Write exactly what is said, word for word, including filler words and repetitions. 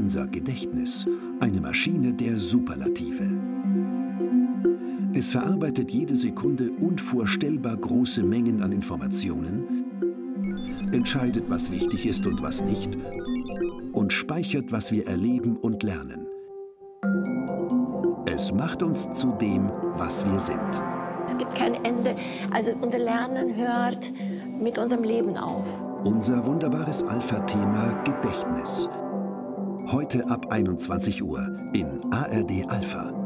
unser Gedächtnis, eine Maschine der Superlative. Es verarbeitet jede Sekunde unvorstellbar große Mengen an Informationen, entscheidet, was wichtig ist und was nicht, und speichert, was wir erleben und lernen. Es macht uns zu dem, was wir sind. Es gibt kein Ende. Also unser Lernen hört mit unserem Leben auf. Unser wunderbares Alpha-Thema Gedächtnis. Heute ab einundzwanzig Uhr in A R D Alpha.